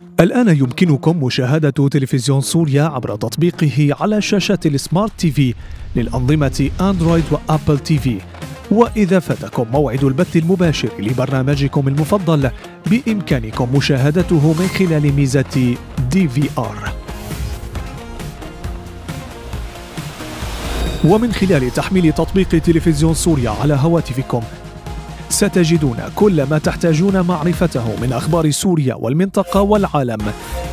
الآن يمكنكم مشاهدة تلفزيون سوريا عبر تطبيقه على شاشة السمارت تي في للأنظمة أندرويد وأبل تي في. وإذا فاتكم موعد البث المباشر لبرنامجكم المفضل بإمكانكم مشاهدته من خلال ميزة DVR. ومن خلال تحميل تطبيق تلفزيون سوريا على هواتفكم ستجدون كل ما تحتاجون معرفته من أخبار سوريا والمنطقة والعالم